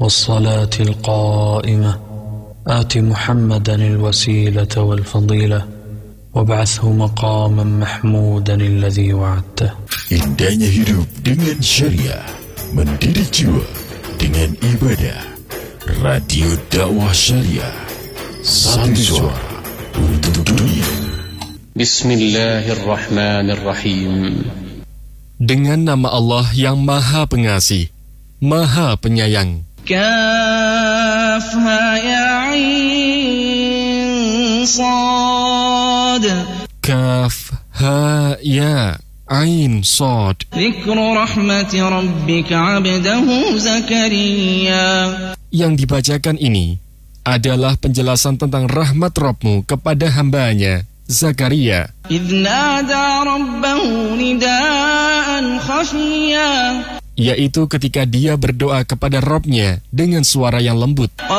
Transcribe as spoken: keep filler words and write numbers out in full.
والصلاة القائمة آت محمدا الوسيلة والفضيلة وابعثه مقاما محمودا الذي وعدته. Indahnya hidup dengan syariah, mendidik jiwa dengan ibadah. Radio dakwah syariah, satu suara untuk dunia. Bismillahirrahmanirrahim. Dengan nama Allah yang Maha Pengasih, Maha Penyayang. Kaf ha ya ain sad. Kaf ha ya ain sad. Dzikru rahmati rabbika 'abdahu Zakaria. Yang dibacakan ini adalah penjelasan tentang rahmat Rabb-Mu kepada hambanya Zakaria. Idh nada rabbahu nidaan khafiyya. Yaitu ketika dia berdoa kepada Rabb-Nya dengan suara yang lembut.